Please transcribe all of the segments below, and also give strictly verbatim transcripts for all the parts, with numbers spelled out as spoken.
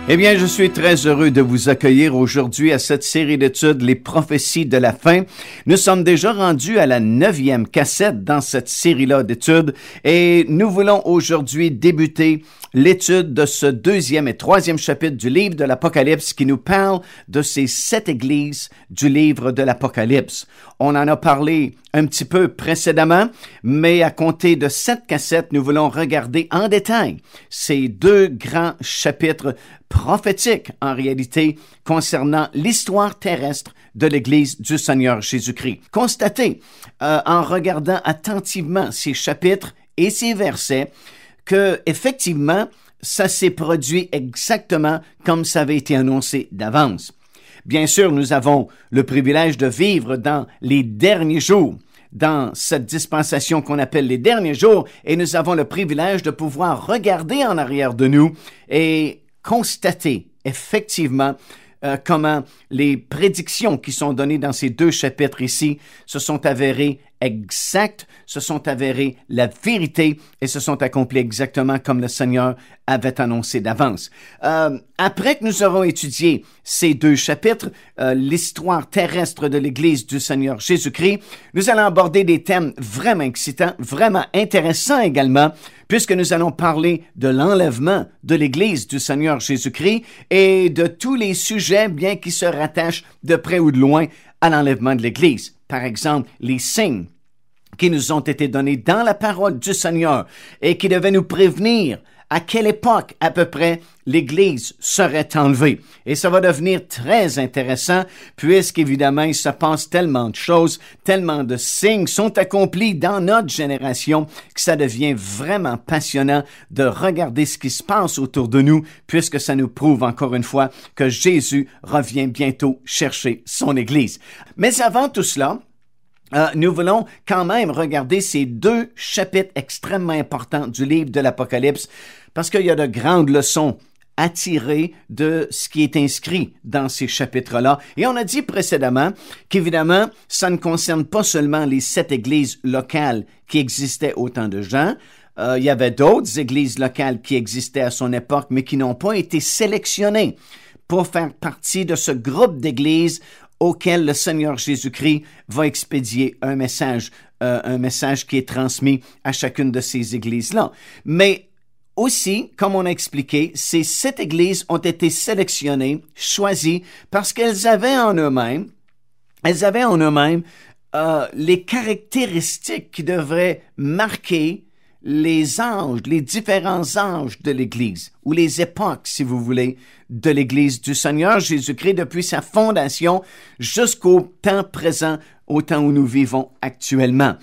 Eh bien, je suis très heureux de vous accueillir aujourd'hui à cette série d'études, Les prophéties de la fin. Nous sommes déjà rendus à la neuvième cassette dans cette série-là d'études et nous voulons aujourd'hui débuter l'étude de ce deuxième et troisième chapitre du livre de l'Apocalypse qui nous parle de ces sept églises du livre de l'Apocalypse. On en a parlé un petit peu précédemment, mais à compter de cette cassette, nous voulons regarder en détail ces deux grands chapitres prophétiques, en réalité, concernant l'histoire terrestre de l'Église du Seigneur Jésus-Christ. Constatez, euh, en regardant attentivement ces chapitres et ces versets, que effectivement, ça s'est produit exactement comme ça avait été annoncé d'avance. Bien sûr, nous avons le privilège de vivre dans les derniers jours, dans cette dispensation qu'on appelle les derniers jours, et nous avons le privilège de pouvoir regarder en arrière de nous et constater effectivement euh, comment les prédictions qui sont données dans ces deux chapitres ici se sont avérées exactes, se sont avérées la vérité et se sont accomplies exactement comme le Seigneur avait annoncé d'avance. Euh, après que nous aurons étudié ces deux chapitres, euh, l'histoire terrestre de l'Église du Seigneur Jésus-Christ, nous allons aborder des thèmes vraiment excitants, vraiment intéressants également, puisque nous allons parler de l'enlèvement de l'Église du Seigneur Jésus-Christ et de tous les sujets, bien qui se rattachent de près ou de loin à l'enlèvement de l'Église. Par exemple, les signes qui nous ont été donnés dans la parole du Seigneur et qui devaient nous prévenir à quelle époque, à peu près, l'Église serait enlevée. Et ça va devenir très intéressant, puisqu'évidemment, il se passe tellement de choses, tellement de signes sont accomplis dans notre génération, que ça devient vraiment passionnant de regarder ce qui se passe autour de nous, puisque ça nous prouve encore une fois que Jésus revient bientôt chercher son Église. Mais avant tout cela, Euh, nous voulons quand même regarder ces deux chapitres extrêmement importants du livre de l'Apocalypse parce qu'il y a de grandes leçons à tirer de ce qui est inscrit dans ces chapitres-là. Et on a dit précédemment qu'évidemment, ça ne concerne pas seulement les sept églises locales qui existaient au temps de Jean. Euh, il y avait d'autres églises locales qui existaient à son époque, mais qui n'ont pas été sélectionnées pour faire partie de ce groupe d'églises auquel le Seigneur Jésus-Christ va expédier un message, euh, un message qui est transmis à chacune de ces églises-là. Mais aussi, comme on a expliqué, ces sept églises ont été sélectionnées, choisies, parce qu'elles avaient en eux-mêmes, elles avaient en eux-mêmes euh, les caractéristiques qui devraient marquer les âges, les différents âges de l'Église, ou les époques, si vous voulez, de l'Église du Seigneur Jésus-Christ depuis sa fondation jusqu'au temps présent, au temps où nous vivons actuellement.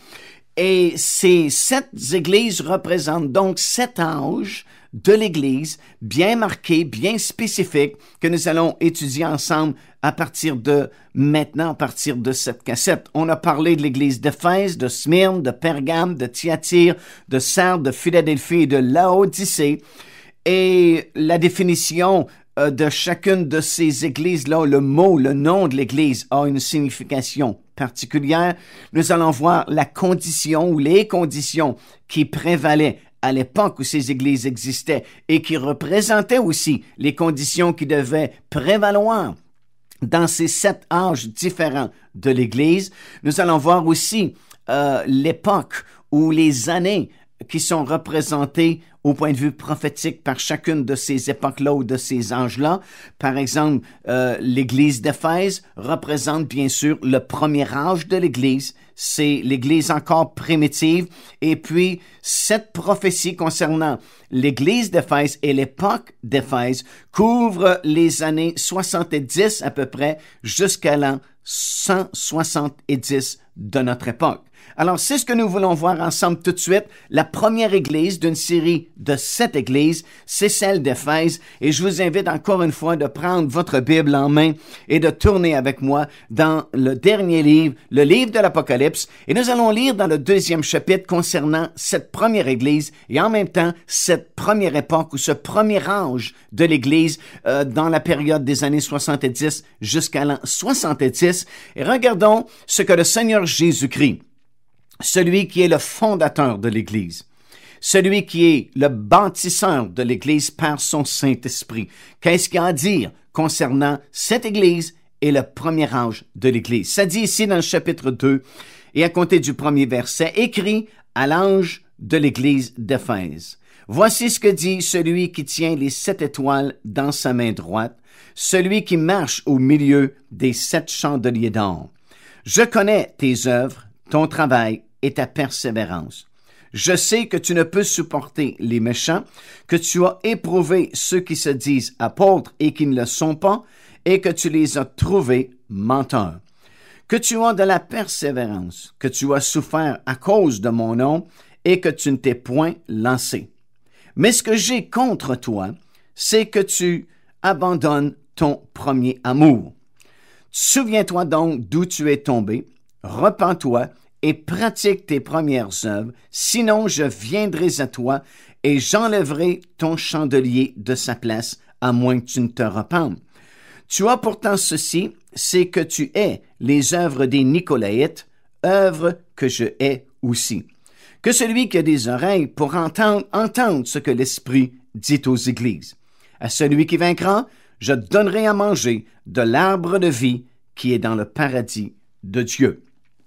Et ces sept églises représentent donc sept âges de l'Église bien marqués, bien spécifiques, que nous allons étudier ensemble à partir de maintenant, à partir de cette cassette. On a parlé de l'Église d'Éphèse, de Smyrne, de Pergame, de Thyatire, de Sardes, de Philadelphie et de Laodicée. Et la définition euh, de chacune de ces églises-là, le mot, le nom de l'Église a une signification particulière. Nous allons voir la condition ou les conditions qui prévalaient à l'époque où ces églises existaient et qui représentaient aussi les conditions qui devaient prévaloir dans ces sept âges différents de l'Église. Nous allons voir aussi euh, l'époque ou les années qui sont représentées au point de vue prophétique par chacune de ces époques-là ou de ces âges-là. Par exemple, euh, l'Église d'Éphèse représente bien sûr le premier âge de l'Église. C'est l'Église encore primitive. Et puis, cette prophétie concernant l'Église d'Éphèse et l'époque d'Éphèse couvre les années soixante-dix à peu près jusqu'à l'an cent soixante-dix de notre époque. Alors, c'est ce que nous voulons voir ensemble tout de suite. La première église d'une série de sept églises, c'est celle d'Éphèse. Et je vous invite encore une fois de prendre votre Bible en main et de tourner avec moi dans le dernier livre, le livre de l'Apocalypse. Et nous allons lire dans le deuxième chapitre concernant cette première église et en même temps cette première époque ou ce premier âge de l'église euh, dans la période des années soixante-dix jusqu'à l'an soixante-dix. Et regardons ce que le Seigneur Jésus-Christ, celui qui est le fondateur de l'Église, celui qui est le bâtisseur de l'Église par son Saint-Esprit. Qu'est-ce qu'il y a à dire concernant cette Église et le premier âge de l'Église? Ça dit ici dans le chapitre deux, et à compter du premier verset, écrit à l'ange de l'Église d'Éphèse. Voici ce que dit celui qui tient les sept étoiles dans sa main droite, celui qui marche au milieu des sept chandeliers d'or. Je connais tes œuvres, ton travail et ta persévérance. Je sais que tu ne peux supporter les méchants, que tu as éprouvé ceux qui se disent apôtres et qui ne le sont pas, et que tu les as trouvés menteurs. Que tu as de la persévérance, que tu as souffert à cause de mon nom, et que tu ne t'es point lancé. Mais ce que j'ai contre toi, c'est que tu abandonnes ton premier amour. Souviens-toi donc d'où tu es tombé, repens-toi et pratique tes premières œuvres, sinon je viendrai à toi et j'enlèverai ton chandelier de sa place, à moins que tu ne te repentes. Tu as pourtant ceci, c'est que tu hais les œuvres des Nicolaïtes, œuvres que je hais aussi. Que celui qui a des oreilles pour entendre, entende ce que l'Esprit dit aux églises. À celui qui vaincra, je donnerai à manger de l'arbre de vie qui est dans le paradis de Dieu.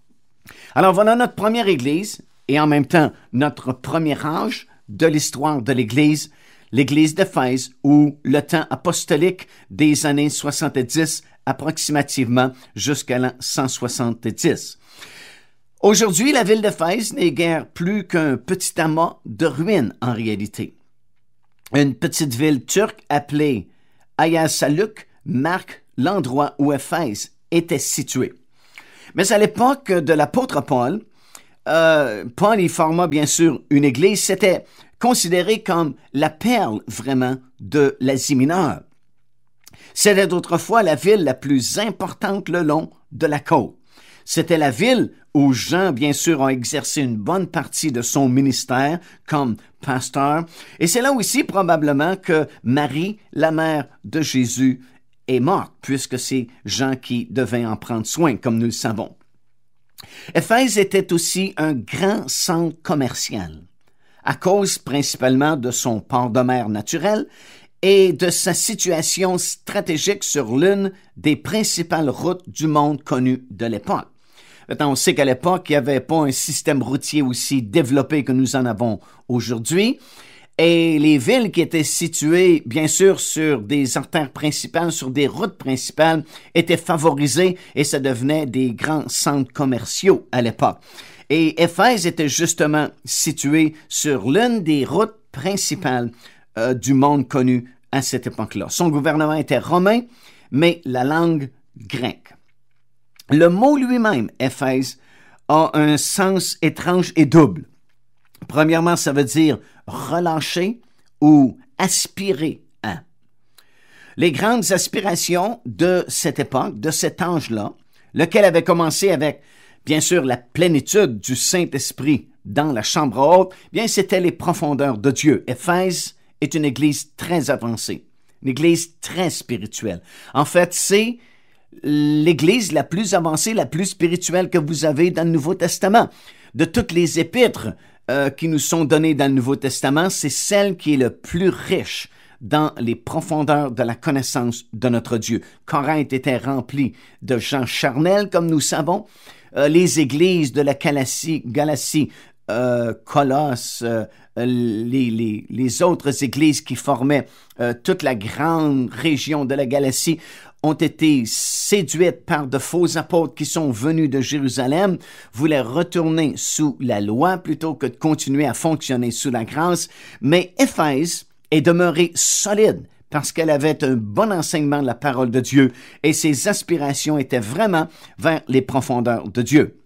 Alors voilà notre première Église et en même temps notre premier âge de l'histoire de l'Église, l'Église d'Éphèse, ou le temps apostolique des années soixante-dix approximativement jusqu'à l'an cent soixante-dix. Aujourd'hui, la ville d'Éphèse n'est guère plus qu'un petit amas de ruines en réalité. Une petite ville turque appelée Ayasaluk marque l'endroit où Éphèse était située. Mais à l'époque de l'apôtre Paul, euh, Paul y forma bien sûr une église. C'était considéré comme la perle vraiment de l'Asie mineure. C'était autrefois la ville la plus importante le long de la côte. C'était la ville où Jean, bien sûr, a exercé une bonne partie de son ministère comme pasteur. Et c'est là aussi probablement que Marie, la mère de Jésus, est morte, puisque c'est Jean qui devait en prendre soin, comme nous le savons. Éphèse était aussi un grand centre commercial, à cause principalement de son port de mer naturel et de sa situation stratégique sur l'une des principales routes du monde connu de l'époque. Maintenant, on sait qu'à l'époque, il n'y avait pas un système routier aussi développé que nous en avons aujourd'hui. Et les villes qui étaient situées, bien sûr, sur des artères principales, sur des routes principales, étaient favorisées et ça devenait des grands centres commerciaux à l'époque. Et Éphèse était justement située sur l'une des routes principales euh, du monde connu à cette époque-là. Son gouvernement était romain, mais la langue grecque. Le mot lui-même, Éphèse, a un sens étrange et double. Premièrement, ça veut dire relâcher ou aspirer à. Les grandes aspirations de cette époque, de cet âge-là, lequel avait commencé avec, bien sûr, la plénitude du Saint-Esprit dans la chambre haute, bien, c'était les profondeurs de Dieu. Éphèse est une église très avancée, une église très spirituelle. En fait, c'est l'église la plus avancée, la plus spirituelle que vous avez dans le Nouveau Testament. De toutes les épîtres euh, qui nous sont données dans le Nouveau Testament, c'est celle qui est le plus riche dans les profondeurs de la connaissance de notre Dieu. Corinthe était remplie de gens charnels, comme nous savons. Euh, les églises de la Galatie, Galatie euh, Colosse, euh, les, les, les autres églises qui formaient euh, toute la grande région de la Galatie ont été séduites par de faux apôtres qui sont venus de Jérusalem, voulaient retourner sous la loi plutôt que de continuer à fonctionner sous la grâce. Mais Éphèse est demeurée solide parce qu'elle avait un bon enseignement de la parole de Dieu et ses aspirations étaient vraiment vers les profondeurs de Dieu.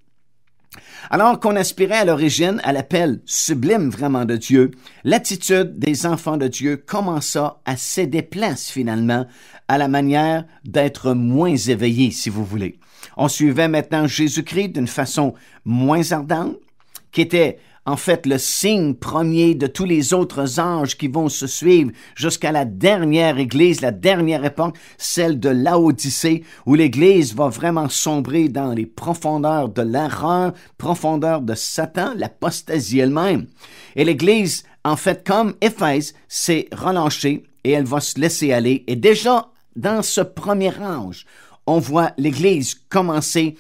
Alors qu'on aspirait à l'origine à l'appel sublime vraiment de Dieu, l'attitude des enfants de Dieu commença à céder place finalement à la manière d'être moins éveillés, si vous voulez. On suivait maintenant Jésus-Christ d'une façon moins ardente, qui était en fait, le signe premier de tous les autres âges qui vont se suivre jusqu'à la dernière Église, la dernière époque, celle de Laodicée, où l'Église va vraiment sombrer dans les profondeurs de l'erreur, profondeurs de Satan, l'apostasie elle-même. Et l'Église, en fait, comme Éphèse, s'est relâchée et elle va se laisser aller. Et déjà, dans ce premier âge, on voit l'Église commencer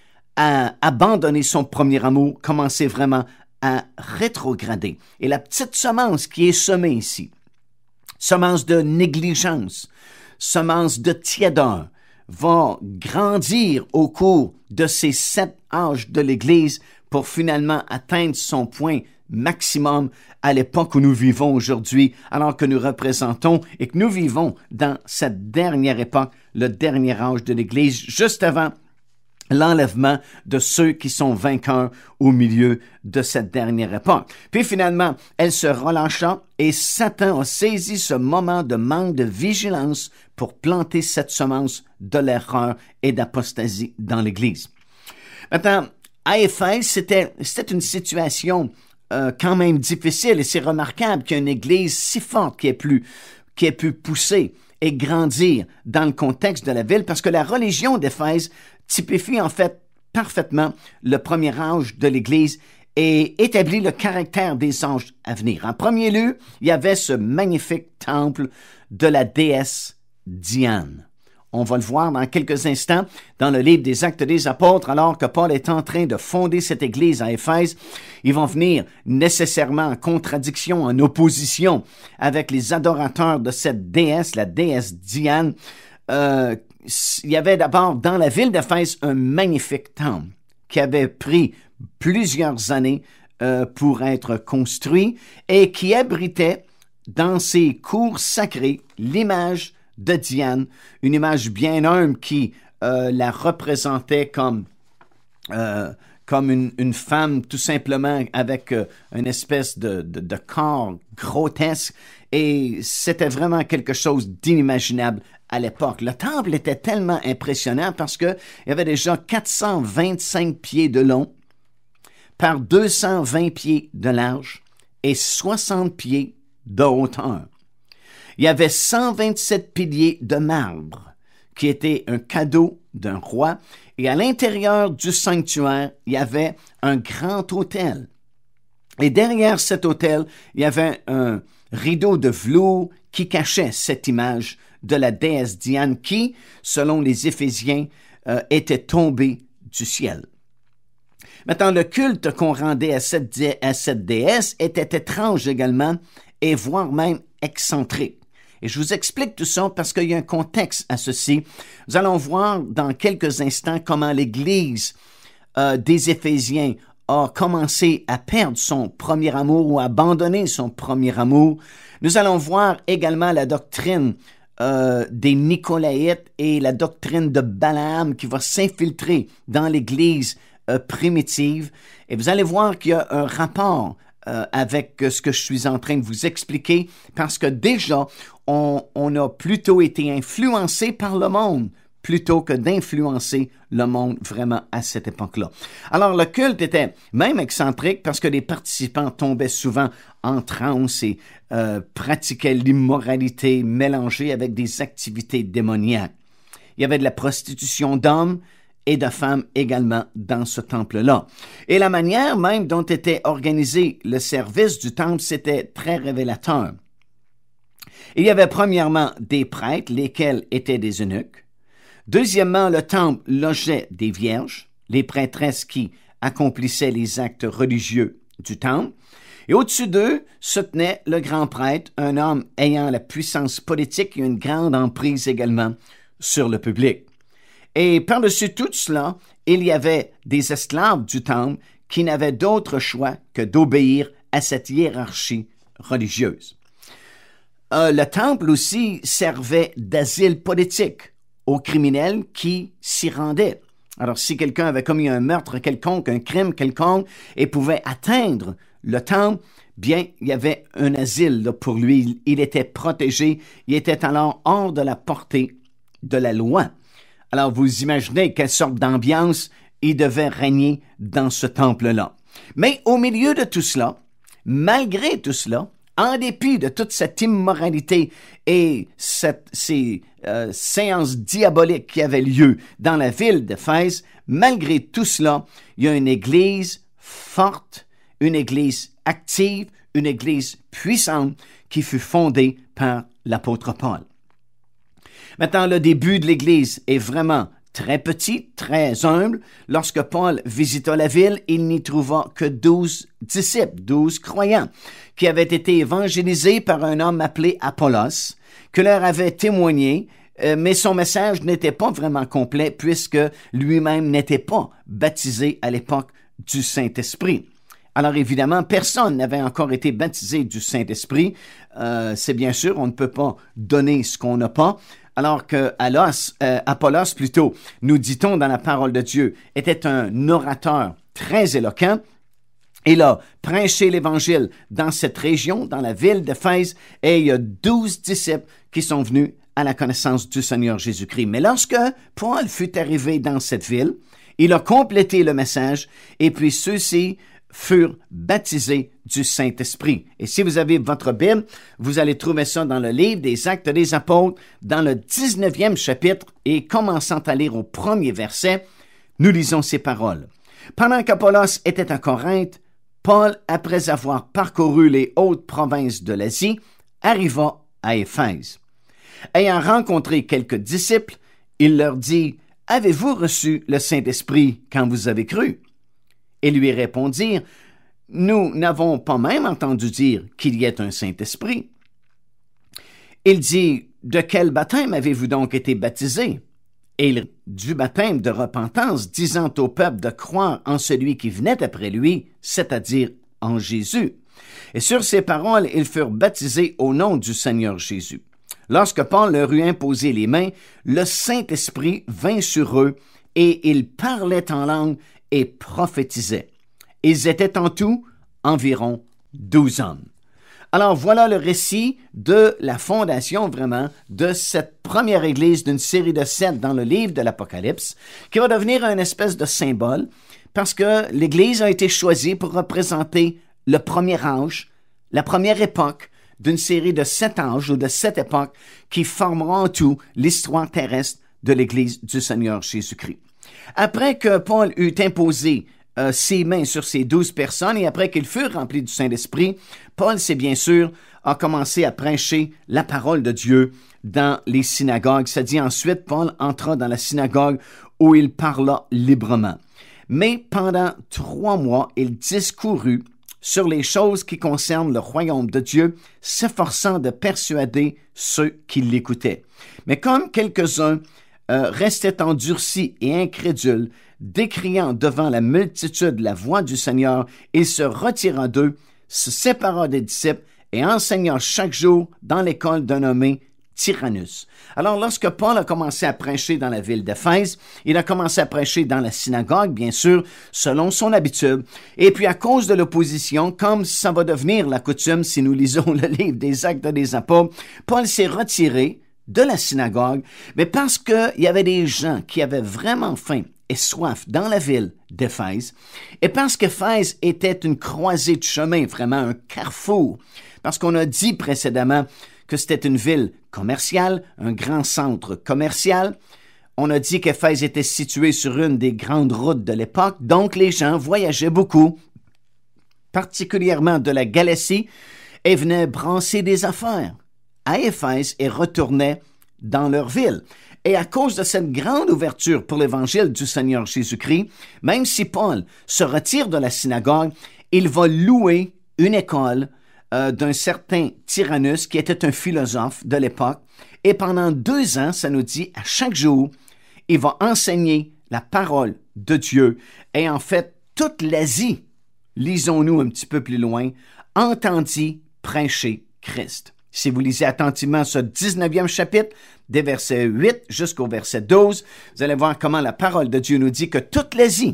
à abandonner son premier amour, commencer vraiment à rétrograder. Et la petite semence qui est semée ici, semence de négligence, semence de tiédeur, va grandir au cours de ces sept âges de l'Église pour finalement atteindre son point maximum à l'époque où nous vivons aujourd'hui, alors que nous représentons et que nous vivons dans cette dernière époque, le dernier âge de l'Église, juste avant l'enlèvement de ceux qui sont vainqueurs au milieu de cette dernière époque. Puis finalement, elle se relâcha et Satan a saisi ce moment de manque de vigilance pour planter cette semence de l'erreur et d'apostasie dans l'Église. Maintenant, à Éphèse, c'était, c'était une situation euh, quand même difficile et c'est remarquable qu'il y ait une Église si forte qui ait pu, qui ait pu pousser et grandir dans le contexte de la ville parce que la religion d'Éphèse typifie en fait parfaitement le premier âge de l'Église et établit le caractère des âges à venir. En premier lieu, il y avait ce magnifique temple de la déesse Diane. On va le voir dans quelques instants dans le livre des Actes des Apôtres, alors que Paul est en train de fonder cette église à Éphèse. Ils vont venir nécessairement en contradiction, en opposition avec les adorateurs de cette déesse, la déesse Diane. Euh, il y avait d'abord dans la ville d'Éphèse un magnifique temple qui avait pris plusieurs années euh, pour être construit et qui abritait dans ses cours sacrés l'image de Diane, une image bien humble qui euh, la représentait comme, euh, comme une, une femme tout simplement avec euh, une espèce de, de, de corps grotesque et c'était vraiment quelque chose d'inimaginable à l'époque. Le temple était tellement impressionnant parce qu'il y avait déjà quatre cent vingt-cinq pieds de long par deux cent vingt pieds de large et soixante pieds de hauteur. Il y avait cent vingt-sept piliers de marbre qui étaient un cadeau d'un roi et à l'intérieur du sanctuaire, il y avait un grand autel. Et derrière cet autel, il y avait un rideau de velours qui cachait cette image de la déesse Diane qui, selon les Éphésiens, euh, était tombée du ciel. Maintenant, le culte qu'on rendait à cette, dé- à cette déesse était étrange également et voire même excentrique. Et je vous explique tout ça parce qu'il y a un contexte à ceci. Nous allons voir dans quelques instants comment l'Église euh, des Éphésiens a commencé à perdre son premier amour ou à abandonner son premier amour. Nous allons voir également la doctrine euh, des Nicolaïtes et la doctrine de Balaam qui va s'infiltrer dans l'Église euh, primitive. Et vous allez voir qu'il y a un rapport Euh, avec ce que je suis en train de vous expliquer, parce que déjà, on, on a plutôt été influencé par le monde, plutôt que d'influencer le monde vraiment à cette époque-là. Alors, le culte était même excentrique parce que les participants tombaient souvent en transe et euh, pratiquaient l'immoralité mélangée avec des activités démoniaques. Il y avait de la prostitution d'hommes, et de femmes également dans ce temple-là. Et la manière même dont était organisé le service du temple, c'était très révélateur. Il y avait premièrement des prêtres, lesquels étaient des eunuques. Deuxièmement, le temple logeait des vierges, les prêtresses qui accomplissaient les actes religieux du temple. Et au-dessus d'eux se tenait le grand prêtre, un homme ayant la puissance politique et une grande emprise également sur le public. Et par-dessus tout cela, il y avait des esclaves du temple qui n'avaient d'autre choix que d'obéir à cette hiérarchie religieuse. Euh, le temple aussi servait d'asile politique aux criminels qui s'y rendaient. Alors, si quelqu'un avait commis un meurtre quelconque, un crime quelconque, et pouvait atteindre le temple, bien, il y avait un asile là, pour lui. Il, il était protégé, il était alors hors de la portée de la loi. Alors, vous imaginez quelle sorte d'ambiance il devait régner dans ce temple-là. Mais au milieu de tout cela, malgré tout cela, en dépit de toute cette immoralité et cette, ces euh, séances diaboliques qui avaient lieu dans la ville d'Éphèse, malgré tout cela, il y a une église forte, une église active, une église puissante qui fut fondée par l'apôtre Paul. Maintenant, le début de l'église est vraiment très petit, très humble. Lorsque Paul visita la ville, il n'y trouva que douze disciples, douze croyants, qui avaient été évangélisés par un homme appelé Apollos, que leur avait témoigné, euh, mais son message n'était pas vraiment complet puisque lui-même n'était pas baptisé à l'époque du Saint-Esprit. Alors évidemment, personne n'avait encore été baptisé du Saint-Esprit. Euh, c'est bien sûr, on ne peut pas donner ce qu'on n'a pas. Alors que Alos, euh, Apollos, plutôt, nous dit-on dans la parole de Dieu, était un orateur très éloquent. Il a prêché l'Évangile dans cette région, dans la ville d'Éphèse, et il y a douze disciples qui sont venus à la connaissance du Seigneur Jésus-Christ. Mais lorsque Paul fut arrivé dans cette ville, il a complété le message, et puis ceux-ci furent baptisés du Saint-Esprit. Et si vous avez votre Bible, vous allez trouver ça dans le livre des Actes des Apôtres, dans le dix-neuvième chapitre, et commençant à lire au premier verset, nous lisons ces paroles. Pendant qu'Apollos était à Corinthe, Paul, après avoir parcouru les hautes provinces de l'Asie, arriva à Éphèse. Ayant rencontré quelques disciples, il leur dit, « Avez-vous reçu le Saint-Esprit quand vous avez cru? » Et lui répondirent, « Nous n'avons pas même entendu dire qu'il y ait un Saint-Esprit. » Il dit, « De quel baptême avez-vous donc été baptisés? » Et il du baptême de repentance, disant au peuple de croire en celui qui venait après lui, c'est-à-dire en Jésus. Et sur ces paroles, ils furent baptisés au nom du Seigneur Jésus. Lorsque Paul leur eut imposé les mains, le Saint-Esprit vint sur eux, et ils parlaient en langue et prophétisaient. Ils étaient en tout environ douze hommes. Alors voilà le récit de la fondation vraiment de cette première église d'une série de sept dans le livre de l'Apocalypse, qui va devenir une espèce de symbole parce que l'église a été choisie pour représenter le premier âge, la première époque d'une série de sept âges ou de sept époques qui formeront en tout l'histoire terrestre de l'église du Seigneur Jésus-Christ. Après que Paul eut imposé euh, ses mains sur ces douze personnes et après qu'ils furent remplis du Saint-Esprit, Paul, c'est bien sûr, a commencé à prêcher la parole de Dieu dans les synagogues. Ça dit ensuite, Paul entra dans la synagogue où il parla librement. Mais pendant trois mois, il discourut sur les choses qui concernent le royaume de Dieu, s'efforçant de persuader ceux qui l'écoutaient. Mais comme quelques-uns euh, restaient endurcis et incrédules, décriant devant la multitude la voix du Seigneur, il se retira d'eux, se sépara des disciples et enseigna chaque jour dans l'école d'un nommé Tyrannus. Alors, lorsque Paul a commencé à prêcher dans la ville d'Éphèse, il a commencé à prêcher dans la synagogue, bien sûr, selon son habitude. Et puis, à cause de l'opposition, comme ça va devenir la coutume si nous lisons le livre des Actes des Apôtres, Paul s'est retiré de la synagogue, mais parce qu'il y avait des gens qui avaient vraiment faim et soif dans la ville d'Éphèse, et parce qu'Éphèse était une croisée de chemin, vraiment un carrefour, parce qu'on a dit précédemment que c'était une ville commerciale, un grand centre commercial. On a dit qu'Éphèse était située sur une des grandes routes de l'époque, donc les gens voyageaient beaucoup, particulièrement de la Galatie, et venaient brasser des affaires à Éphèse et retournaient dans leur ville. Et à cause de cette grande ouverture pour l'évangile du Seigneur Jésus-Christ, même si Paul se retire de la synagogue, il va louer une école Euh, d'un certain Tyrannus qui était un philosophe de l'époque. Et pendant deux ans, ça nous dit, à chaque jour, il va enseigner la parole de Dieu. Et en fait, toute l'Asie, lisons-nous un petit peu plus loin, entendit prêcher Christ. Si vous lisez attentivement ce dix-neuvième chapitre, des versets huit jusqu'au verset douze, vous allez voir comment la parole de Dieu nous dit que toute l'Asie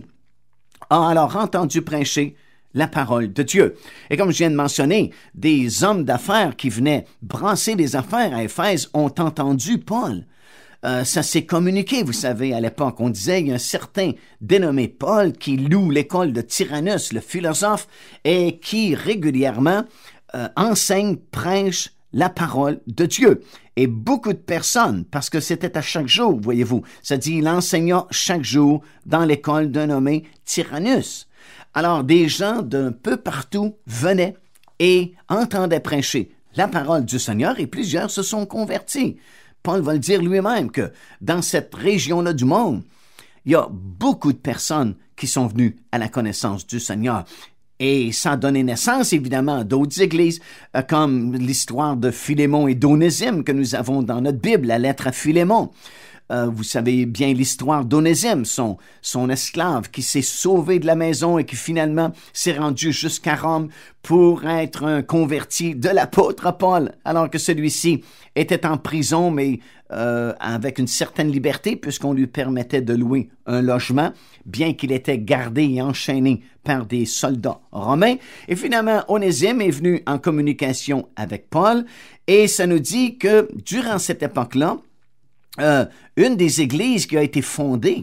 a alors entendu prêcher la parole de Dieu. Et comme je viens de mentionner, des hommes d'affaires qui venaient brasser des affaires à Éphèse ont entendu Paul euh, ça s'est communiqué, vous savez, à l'époque. On disait, il y a un certain dénommé Paul qui loue l'école de Tyrannus, le philosophe, et qui régulièrement euh, enseigne, prêche la parole de Dieu. Et beaucoup de personnes, parce que c'était à chaque jour, voyez-vous, ça dit, il enseigna chaque jour dans l'école d'un nommé Tyrannus. Alors, des gens d'un peu partout venaient et entendaient prêcher la parole du Seigneur et plusieurs se sont convertis. Paul va le dire lui-même que dans cette région-là du monde, il y a beaucoup de personnes qui sont venues à la connaissance du Seigneur. Et ça a donné naissance, évidemment, à d'autres églises, euh, comme l'histoire de Philémon et d'Onésime que nous avons dans notre Bible, la lettre à Philémon. Euh, vous savez bien l'histoire d'Onésime, son, son esclave qui s'est sauvé de la maison et qui finalement s'est rendu jusqu'à Rome pour être un converti de l'apôtre Paul, alors que celui-ci était en prison, mais euh, avec une certaine liberté, puisqu'on lui permettait de louer un logement, bien qu'il était gardé et enchaîné par des soldats romains. Et finalement, Onésime est venu en communication avec Paul, et ça nous dit que durant cette époque-là, Euh, une des églises qui a été fondée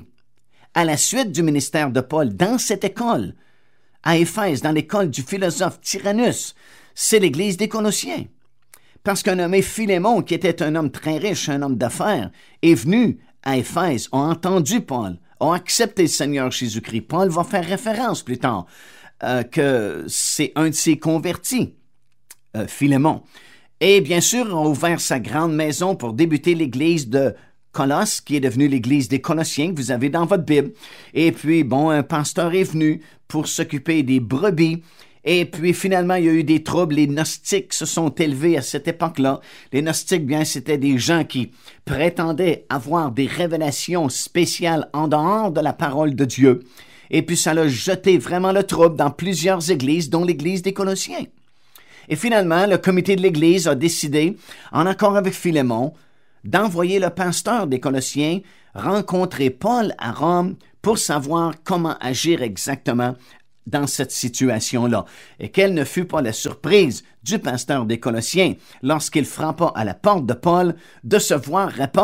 à la suite du ministère de Paul dans cette école, à Éphèse, dans l'école du philosophe Tyrannus, c'est l'église des Colossiens. Parce qu'un nommé Philémon, qui était un homme très riche, un homme d'affaires, est venu à Éphèse, a entendu Paul, a accepté le Seigneur Jésus-Christ. Paul va faire référence plus tard euh, que c'est un de ses convertis, euh, Philémon. Et bien sûr, on a ouvert sa grande maison pour débuter l'église de Colosse, qui est devenue l'église des Colossiens, que vous avez dans votre Bible. Et puis, bon, un pasteur est venu pour s'occuper des brebis. Et puis, finalement, il y a eu des troubles. Les gnostiques se sont élevés à cette époque-là. Les gnostiques, bien, c'était des gens qui prétendaient avoir des révélations spéciales en dehors de la parole de Dieu. Et puis, ça a jeté vraiment le trouble dans plusieurs églises, dont l'église des Colossiens. Et finalement, le comité de l'Église a décidé, en accord avec Philémon, d'envoyer le pasteur des Colossiens rencontrer Paul à Rome pour savoir comment agir exactement dans cette situation-là. Et quelle ne fut pas la surprise du pasteur des Colossiens lorsqu'il frappa à la porte de Paul de se voir répondre